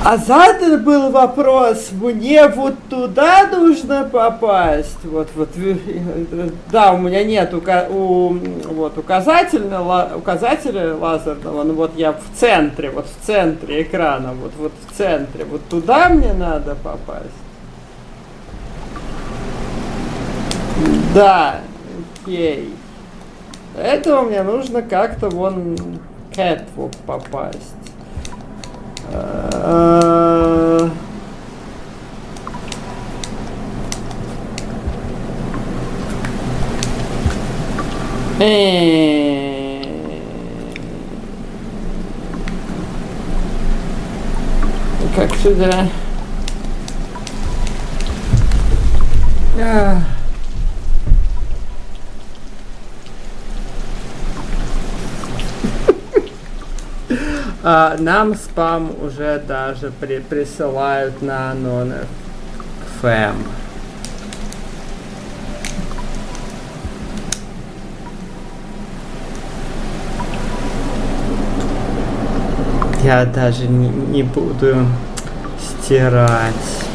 А задан был вопрос, мне вот туда нужно попасть. Да, у меня нет указателя лазерного, но вот я в центре экрана, вот в центре, вот туда мне надо попасть. Да, окей. Для этого мне нужно как-то вон Catwalk попасть. Как сюда? Нам спам уже даже присылают на non-FM. Я даже не буду стирать.